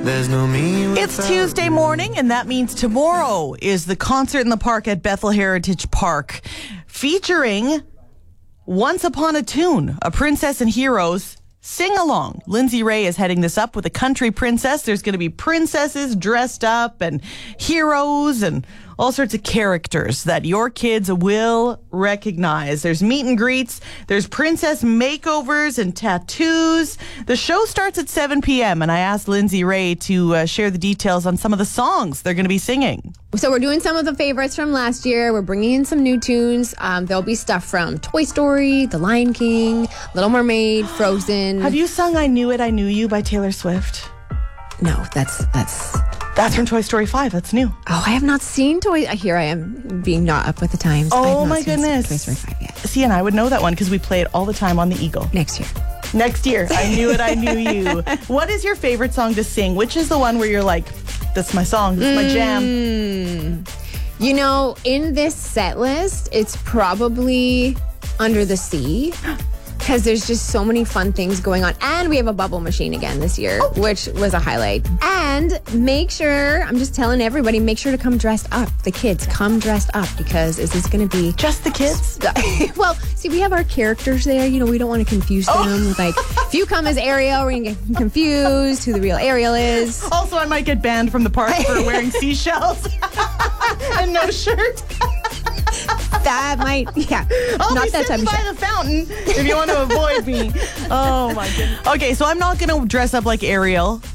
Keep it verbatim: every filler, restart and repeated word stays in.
There's no me. It's Tuesday morning, and that means tomorrow is the concert in the park at Bethel Heritage Park, featuring Once Upon a Tune, a Princess and Heroes sing-along. Lindsay Ray is heading this up with a country princess. There's going to be princesses dressed up and heroes and all sorts of characters that your kids will recognize. There's meet and greets. There's princess makeovers and tattoos. The show starts at seven p.m. and I asked Lindsay Ray to uh, share the details on some of the songs they're going to be singing. So we're doing some of the favorites from last year. We're bringing in some new tunes. Um, there'll be stuff from Toy Story, The Lion King, Little Mermaid, Frozen. Have you sung I Knew It, I Knew You by Taylor Swift? No, that's... that's. That's from Toy Story five. That's new. Oh, I have not seen Toy... Here I am, being not up with the times. I have Oh not my seen goodness. Toy Story five yet. See, and I would know that one because we play it all the time on the Eagle. Next year. Next year. I Knew It, I Knew You. What is your favorite song to sing? Which is the one where you're like, that's my song, that's my jam? Mm. You know, in this set list, it's probably Under the Sea. Because there's just so many fun things going on. And we have a bubble machine again this year, oh. which was a highlight. And make sure, I'm just telling everybody, make sure to come dressed up. The kids, come dressed up because this is going to be... Just the kids? Well, see, we have our characters there. You know, we don't want to confuse them. Oh. Like, if you come as Ariel, we're going to get confused who the real Ariel is. Also, I might get banned from the park for wearing seashells and no shirt. That might, yeah. I'll not be that sitting type by of the fountain if you want to avoid me. Oh, my goodness. Okay, so I'm not going to dress up like Ariel.